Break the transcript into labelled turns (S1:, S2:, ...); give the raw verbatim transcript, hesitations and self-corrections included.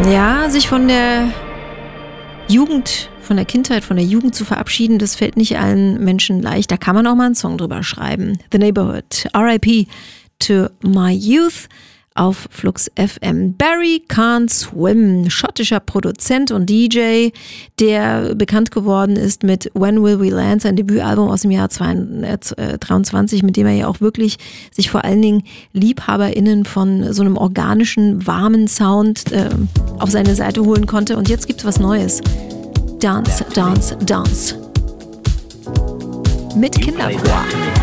S1: Ja, sich von der Jugend, von der Kindheit, von der Jugend zu verabschieden, das fällt nicht allen Menschen leicht. Da kann man auch mal einen Song drüber schreiben. The Neighborhood, R I P to my youth auf Flux F M. Barry Can't Swim, schottischer Produzent und D J, der bekannt geworden ist mit When Will We Land, sein Debütalbum aus dem Jahr zweitausenddreiundzwanzig, mit dem er ja auch wirklich sich vor allen Dingen LiebhaberInnen von so einem organischen, warmen Sound äh, auf seine Seite holen konnte. Und jetzt gibt's was Neues. Dance, Dance, Dance. Mit Kinderchor.